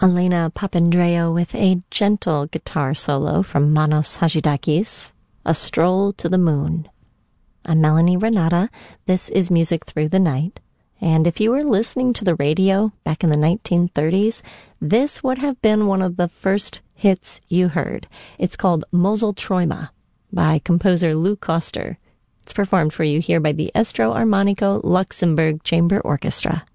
Elena Papandreou with a gentle guitar solo from Manos Hagidakis, A Stroll to the Moon. I'm Melanie Renata. This is Music Through the Night. And if you were listening to the radio back in the 1930s, this would have been one of the first hits you heard. It's called Mosel Träume by composer Lou Koster. It's performed for you here by the Estro Armonico Luxembourg Chamber Orchestra.